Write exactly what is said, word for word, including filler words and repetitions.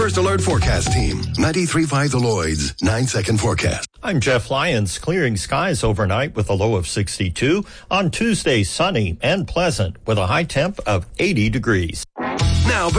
First Alert Forecast Team, ninety-three point five The Lloyd's, nine-second forecast. I'm Jeff Lyons. Clearing skies overnight with a low of sixty-two. On Tuesday, sunny and pleasant with a high temp of eighty degrees. Now